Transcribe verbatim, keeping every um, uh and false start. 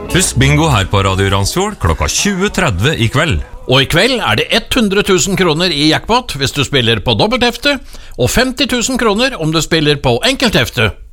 Husk bingo her på Radio Randsfjord klokka tjue tretti i kveld. Og i kveld er det hundre tusen kroner i jackpot hvis du spiller på dobbelthefte, og femti tusen kroner om du spiller på enkelthefte.